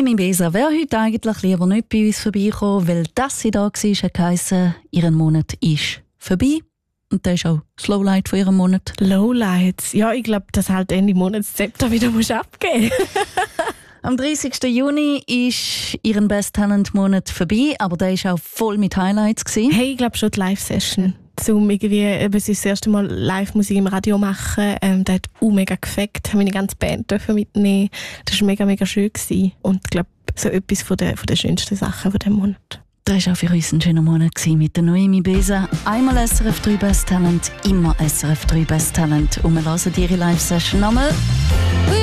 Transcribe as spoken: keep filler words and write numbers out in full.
Noemi Besa wäre heute eigentlich lieber nicht bei uns vorbeigekommen, weil das sie da war, hat geheissen, ihren Monat ist vorbei. Und das ist auch das Lowlight von ihrem Monat. Lowlights? Ja, ich glaube, dass halt Ende Monats September wieder musst abgeben. Am dreißigsten Juni ist ihren Best Talent Monat vorbei, aber der war auch voll mit Highlights gewesen. Hey, ich glaube schon die Live-Session. Um irgendwie, eben, es ist das erste Mal Live-Musik im Radio machen. Ähm, das hat auch mega gefällt. Ich habe meine ganze Band mitnehmen. Das war mega, mega schön gewesen. Und ich glaube, so etwas von der, von der schönsten Sachen von diesem Monat. Das war auch für uns ein schöner Monat mit der Noemi Besa. Einmal S R F drei Best Talent, immer S R F drei Best Talent. Und wir hören ihre Live-Session nochmal.